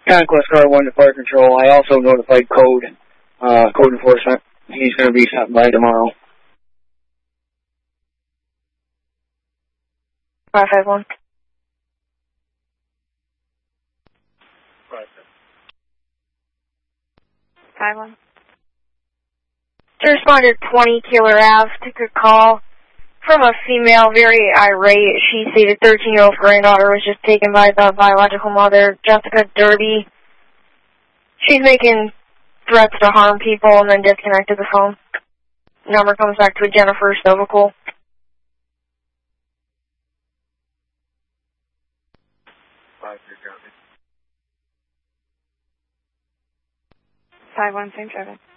Conquest Car 1 to Fire Control. I also notified Code Enforcement. He's going to be sent by tomorrow. 551. 51. To respond to 20 Killer Ave, took a call from a female, very irate. She stated 13-year-old granddaughter was just taken by the biological mother, Jessica Derby. She's making threats to harm people and then disconnected the phone. Number comes back to Jennifer Stovical. 51, same traffic.